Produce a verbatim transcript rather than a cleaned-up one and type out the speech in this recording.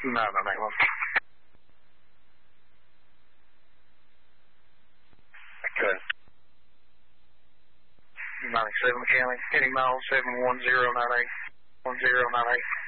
nine nine eight one. Okay. ninety-seven County, heading miles seven one zero nine eight, one zero nine eight.